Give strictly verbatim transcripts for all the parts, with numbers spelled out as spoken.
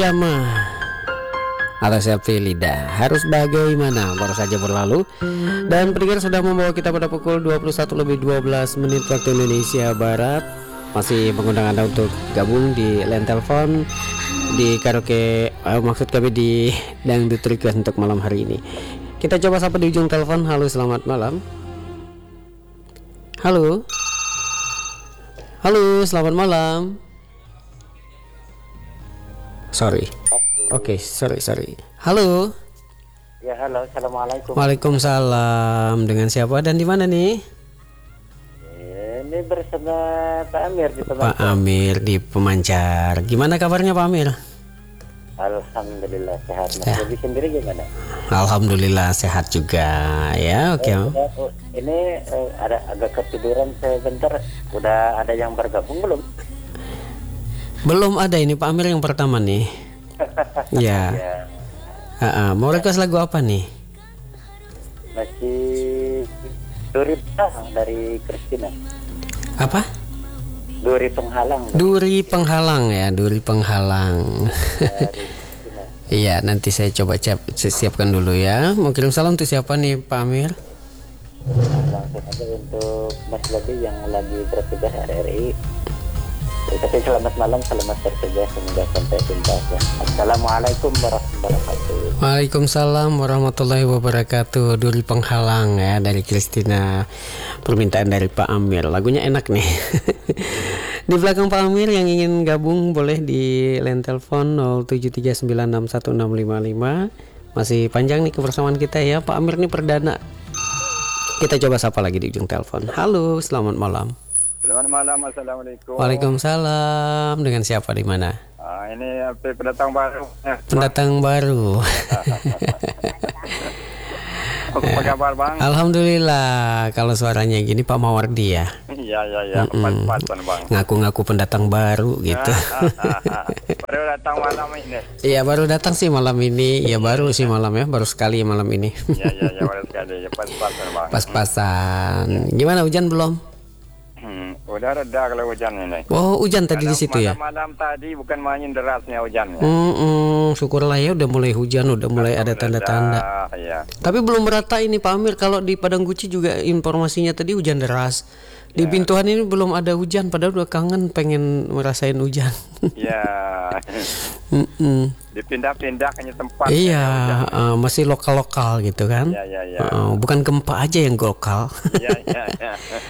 Piyama atau Septi Lida, harus bagaimana, baru saja berlalu. Dan pendengar sudah membawa kita pada pukul dua puluh satu lebih dua belas menit waktu Indonesia Barat. Masih mengundang Anda untuk gabung di line telepon di karaoke, eh, maksud kami di Dangdut Request untuk malam hari ini. Kita coba sapa di ujung telepon. Halo, selamat malam. Halo. Halo, selamat malam. Sorry. Oke, okay, sorry, sorry. Halo. Ya, halo. Assalamualaikum. Waalaikumsalam. Dengan siapa dan di mana nih? Ini bersama Pak Amir di Pemancar. Pak Amir di Pemancar. Gimana kabarnya Pak Amir? Alhamdulillah sehat. Mas Bobi sendiri gimana? Alhamdulillah sehat juga ya. Oke. Okay. Eh, uh, ini uh, ada agak ketiduran sebentar. Udah ada yang bergabung belum? Belum ada, ini Pak Amir yang pertama nih. Ya. Ya. Uh, uh, mau request lagu apa nih? Masih Duri Penghalang dari Kristina. Apa? Duri Penghalang. Duri Penghalang ya, Duri Penghalang. Iya, nanti saya coba siap, siapkan dulu ya. Mau kirim salam untuk siapa nih Pak Amir? Langsung aja untuk Mas Bobi yang lagi bertugas R R I. Tapi selamat malam, selamat bertugas, semoga sampai tuntas ya. Assalamualaikum warahmatullahi wabarakatuh. Waalaikumsalam warahmatullahi wabarakatuh. Duri Penghalang ya dari Kristina, permintaan dari Pak Amir. Lagunya enak nih. Di belakang Pak Amir yang ingin gabung boleh di line telepon nol tujuh tiga sembilan enam satu enam lima lima. Masih panjang nih kebersamaan kita ya. Pak Amir nih perdana. Kita coba sapa lagi di ujung telepon. Halo, selamat malam. Selamat malam, assalamualaikum. Waalaikumsalam. Dengan siapa di mana? Ah, ini apa pendatang baru? Pendatang baru. Apa kabar bang? Alhamdulillah. Kalau suaranya gini Pak Mawardi ya. Iya iya iya. Pas-pasan bang. Ngaku-ngaku pendatang baru gitu. Baru datang malam ini. Iya baru datang sih malam ini. Ya baru sih malam ya. Baru sekali malam ini. Iya iya iya baru sekali. Ya, pas-pasan bang. Pas-pasan. Gimana, hujan belum? Hmm, udah reda kalau hujan ini. Oh, hujan tadi di situ ya? Malam tadi bukan main derasnya hujannya. Hmm, hmm, syukurlah ya udah mulai hujan, udah mulai ada tanda-tanda. Ya. Tapi belum merata ini Pak Amir. Kalau di Padang Guci juga informasinya tadi hujan deras. Di ya. Bintuhan ini belum ada hujan, padahal udah kangen pengen merasain hujan. Iya. Dipindah-pindah hanya tempat. Iya, uh, masih lokal-lokal gitu kan. Iya, iya, iya. Uh, bukan gempa aja yang lokal. Iya, iya, iya.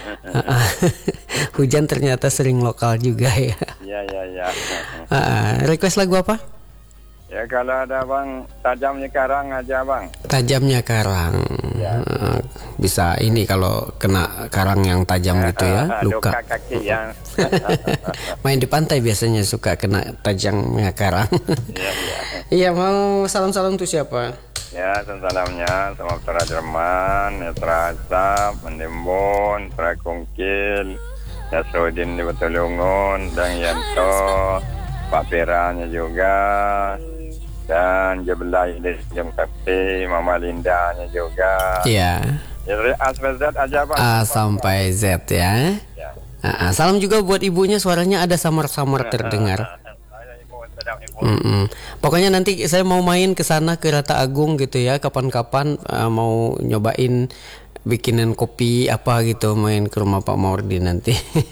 Hujan ternyata sering lokal juga ya. Iya, iya, iya. Uh, request lagu apa? Ya kalau ada bang, tajamnya karang aja bang. Tajamnya karang. Ya. Uh, bisa ini kalau kena karang yang tajam gitu ya, luka. Luka kaki yang. Main di pantai biasanya suka kena tajamnya karang. Iya, iya. Iya, mau salam-salam tuh siapa? Ya, salamnya sama Tra Jerman, ya Tra Asap, Mendembon, Tra Kungkil, Yasudin di Betulungun, dan Yanto, Pak Piranya juga, dan Jebelai di Jam Kapi, Mama Lindanya juga. Iya. Ya, A sampai Z aja Pak. A sampai Z ya. Ya. Ah, salam juga buat ibunya, suaranya ada samar-samar terdengar. Mm-mm. Pokoknya nanti saya mau main ke sana ke Rata Agung gitu ya, kapan-kapan uh, mau nyobain bikinin kopi apa gitu, main ke rumah Pak Mawardi nanti.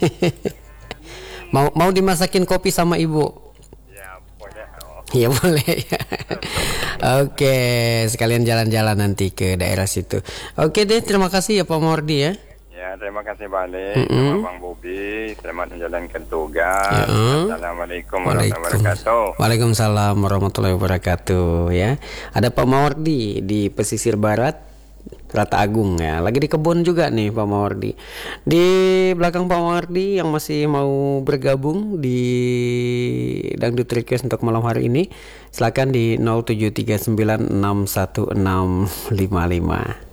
mau mau dimasakin kopi sama ibu. Ya boleh. Ya boleh ya. Oke, sekalian jalan-jalan nanti ke daerah situ. Oke deh, terima kasih ya Pak Mawardi ya. Ya, terima kasih balik mm-hmm. sama Bang Bobi. Selamat menjalankan tugas. Ya. Assalamualaikum warahmatullahi wabarakatuh. Waalaikumsalam warahmatullahi wabarakatuh ya. Ada Pak Mawardi di pesisir barat Rata Agung ya. Lagi di kebun juga nih Pak Mawardi. Di belakang Pak Mawardi yang masih mau bergabung di Dangdut Request untuk malam hari ini, silakan di nol tujuh tiga sembilan enam satu enam lima lima.